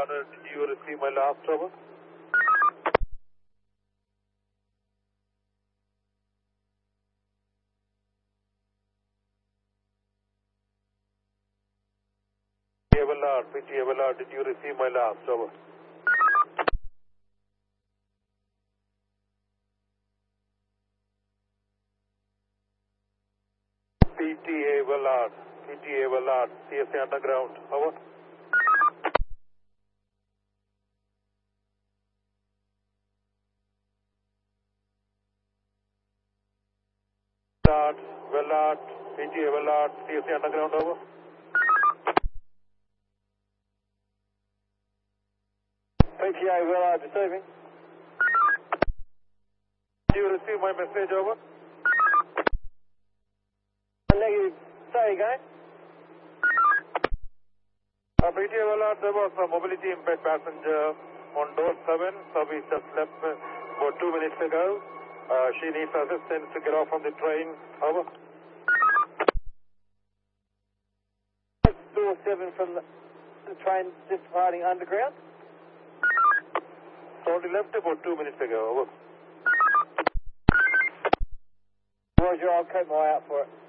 did you receive my last over? PT Avellard, did you receive my last over? PT Avellard, CSA underground, over. Avellard, PT Avellard, CSA underground, over. PT Avellard receiving. Did you receive my message, over? Negative. Say again. PT Avellard, there was a mobility impaired passenger on door 7. Service just left about 2 minutes ago. She needs assistance to get off from the train. Over. Door 7 from the train just departing underground. So only left about 2 minutes ago. Over. Roger, I'll keep my eye out for it.